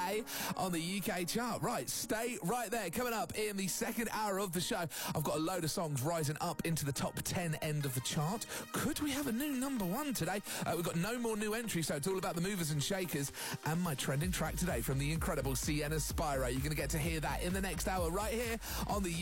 today on the UK chart. Right, stay right there. Coming up in the second hour of the show, I've got a load of songs rising up into the top 10 end of the chart. Could we have a new number one today? We've got no more new entries, so it's all about the movers and shakers. And my trending track today from the incredible Sienna Spyro. You're going to get to hear that in the next hour right here on the